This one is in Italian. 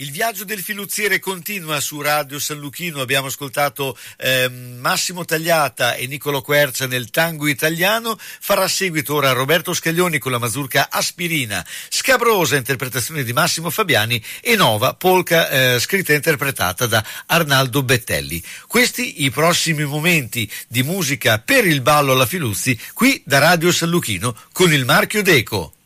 Il viaggio del filuzziere continua su Radio San Luchino. Abbiamo ascoltato Massimo Tagliata e Niccolò Quercia nel tango italiano. Farà seguito ora Roberto Scaglioni con la mazurka Aspirina, Scabrosa interpretazione di Massimo Fabiani e Nova polka scritta e interpretata da Arnaldo Bettelli. Questi i prossimi momenti di musica per il ballo alla Filuzzi qui da Radio San Luchino con il marchio Deco.